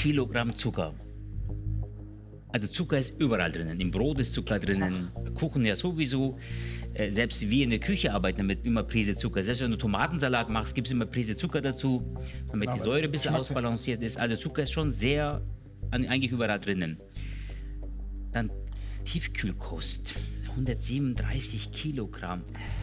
Kilogramm Zucker. Also Zucker ist überall drinnen. Im Brot ist Zucker drinnen, Kuchen ja sowieso. Selbst wir in der Küche arbeiten damit immer Prise Zucker. Selbst wenn du Tomatensalat machst, gibt es immer Prise Zucker dazu, damit die Säure ein bisschen ausbalanciert ist. Also Zucker ist schon sehr, eigentlich überall drinnen. Dann Tiefkühlkost, 137 Kilogramm.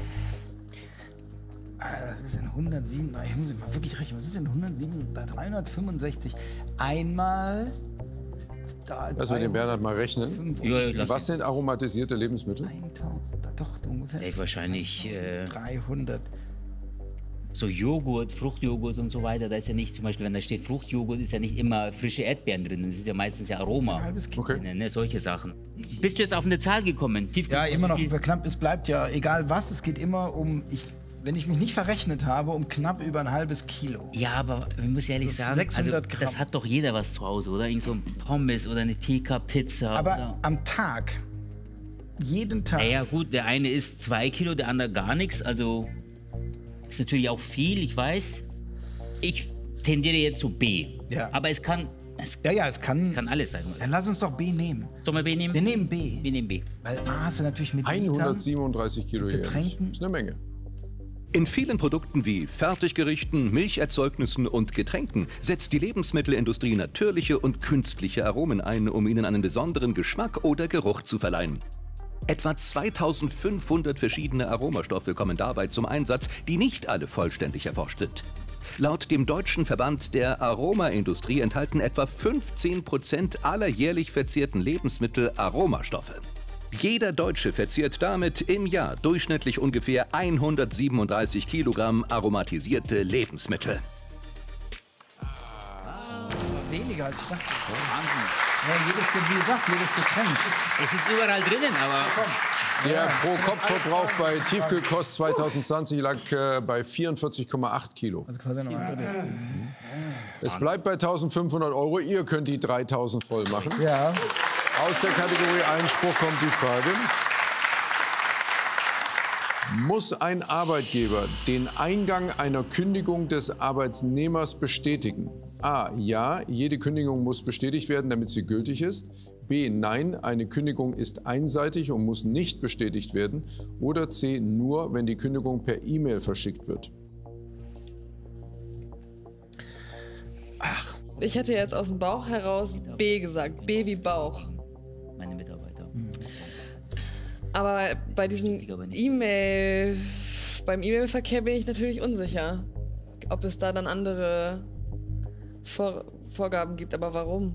Das ist in 107, ich muss mal wirklich rechnen, was ist denn 107, 365 einmal... Lass wir den Bernhard mal rechnen. Ja, was sind aromatisierte Lebensmittel? 1000, doch ungefähr. Wahrscheinlich 300. So Joghurt, Fruchtjoghurt und so weiter. Da ist ja nicht, zum Beispiel, wenn da steht Fruchtjoghurt, ist ja nicht immer frische Erdbeeren drin. Das ist ja meistens ja Aroma. Drin, ne? Solche Sachen. Bist du jetzt auf eine Zahl gekommen? Ja, immer noch über knapp. Es bleibt ja, egal was, es geht immer um... Wenn ich mich nicht verrechnet habe, um knapp über ein halbes Kilo. Ja, aber ich muss ehrlich sagen, 600 Gramm. Das hat doch jeder was zu Hause, oder? Irgend so ein Pommes oder eine TK-Pizza. Aber oder? am Tag, jeden Tag. Naja gut, der eine isst 2 Kilo, der andere gar nichts. Also ist natürlich auch viel, ich weiß. Ich tendiere jetzt zu B. Ja. Aber es kann... Es kann alles sein. Dann lass uns doch B nehmen. Sollen wir B nehmen? Wir nehmen B. Wir nehmen B. Weil A hast du natürlich mit 137 Kilo Getränken. Das ist eine Menge. In vielen Produkten wie Fertiggerichten, Milcherzeugnissen und Getränken setzt die Lebensmittelindustrie natürliche und künstliche Aromen ein, um ihnen einen besonderen Geschmack oder Geruch zu verleihen. Etwa 2500 verschiedene Aromastoffe kommen dabei zum Einsatz, die nicht alle vollständig erforscht sind. Laut dem Deutschen Verband der Aromaindustrie enthalten etwa 15% aller jährlich verzehrten Lebensmittel Aromastoffe. Jeder Deutsche verzehrt damit im Jahr durchschnittlich ungefähr 137 Kilogramm aromatisierte Lebensmittel. Weniger als ich dachte. Wahnsinn. Ja, wie du sagst, jedes Getränk. Es ist überall drinnen, aber... Der Pro-Kopf-Verbrauch bei Tiefkühlkost 2020 lag bei 44,8 Kilo. Also quasi noch ein Drittel. Es bleibt bei 1.500 Euro. Ihr könnt die 3.000 voll machen. Ja. Aus der Kategorie Einspruch kommt die Frage. Muss ein Arbeitgeber den Eingang einer Kündigung des Arbeitnehmers bestätigen? A. Ja, jede Kündigung muss bestätigt werden, damit sie gültig ist. B. Nein, eine Kündigung ist einseitig und muss nicht bestätigt werden. Oder C. Nur, wenn die Kündigung per E-Mail verschickt wird. Ich hätte jetzt aus dem Bauch heraus B gesagt. B wie Bauch. Meine Mitarbeiter. Aber bei diesem E-Mail, beim E-Mail-Verkehr bin ich natürlich unsicher, ob es da dann andere Vorgaben gibt. Aber warum?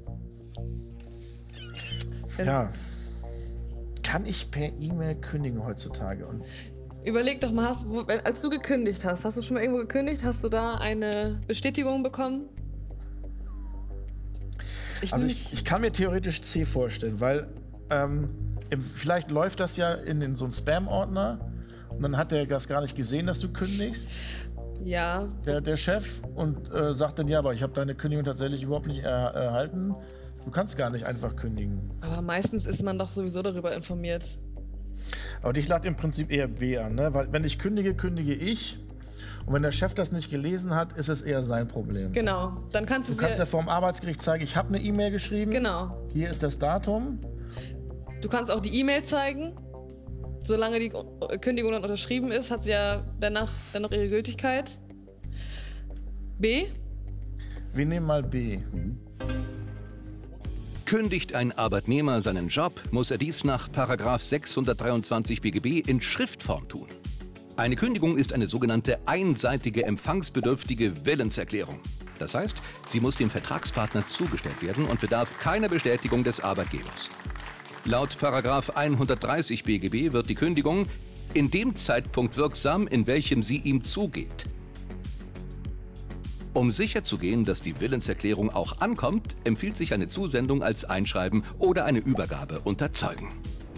Ja. Kann ich per E-Mail kündigen heutzutage? Und Überleg doch mal, als du gekündigt hast du schon mal irgendwo gekündigt? Hast du da eine Bestätigung bekommen? Ich kann mir theoretisch C vorstellen, weil vielleicht läuft das ja in so einen Spam-Ordner und dann hat der das gar nicht gesehen, dass du kündigst. Ja. Der Chef und sagt dann, ja, aber ich habe deine Kündigung tatsächlich überhaupt nicht erhalten. Du kannst gar nicht einfach kündigen. Aber meistens ist man doch sowieso darüber informiert. Aber dich lag im Prinzip eher B an, ne? Weil wenn ich kündige, kündige ich. Und wenn der Chef das nicht gelesen hat, ist es eher sein Problem. Genau. Dann kannst du kannst ja vorm Arbeitsgericht zeigen, ich habe eine E-Mail geschrieben. Genau. Hier ist das Datum. Du kannst auch die E-Mail zeigen. Solange die Kündigung dann unterschrieben ist, hat sie ja danach dann noch ihre Gültigkeit. B? Wir nehmen mal B. Kündigt ein Arbeitnehmer seinen Job, muss er dies nach § 623 BGB in Schriftform tun. Eine Kündigung ist eine sogenannte einseitige empfangsbedürftige Willenserklärung. Das heißt, sie muss dem Vertragspartner zugestellt werden und bedarf keiner Bestätigung des Arbeitgebers. Laut § 130 BGB wird die Kündigung in dem Zeitpunkt wirksam, in welchem sie ihm zugeht. Um sicherzugehen, dass die Willenserklärung auch ankommt, empfiehlt sich eine Zusendung als Einschreiben oder eine Übergabe unter Zeugen.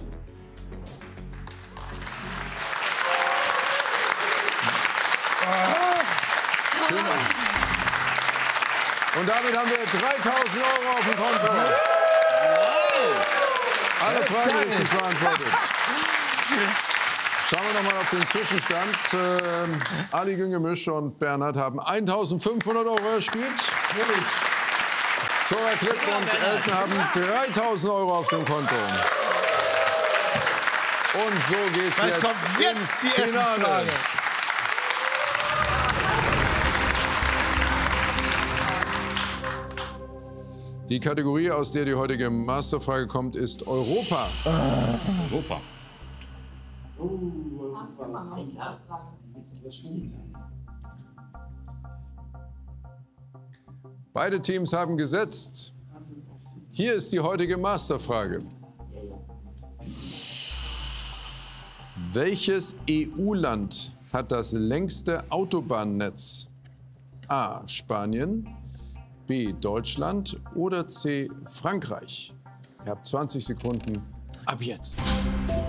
Und damit haben wir 3.000 Euro auf dem Konto. Alle Fragen richtig beantwortet. Schauen wir noch mal auf den Zwischenstand. Ali Güngemisch und Bernhard haben 1.500 Euro erspielt. Zora Klipp und Elton haben 3.000 Euro auf dem Konto. Und so geht's Was kommt jetzt ins die Essensfrage? Finale. Die Kategorie, aus der die heutige Masterfrage kommt, ist Europa. Europa. Beide Teams haben gesetzt. Hier ist die heutige Masterfrage. Welches EU-Land hat das längste Autobahnnetz? A. Spanien, B. Deutschland oder C. Frankreich? Ihr habt 20 Sekunden ab jetzt.